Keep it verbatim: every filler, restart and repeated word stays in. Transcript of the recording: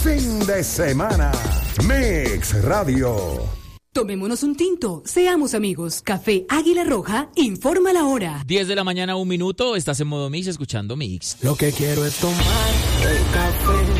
Fin de semana. Mix Radio. Tomémonos un tinto, seamos amigos. Café Águila Roja, informa la hora. diez de la mañana, un minuto, estás en modo Mix, escuchando Mix. Lo que quiero es tomar el café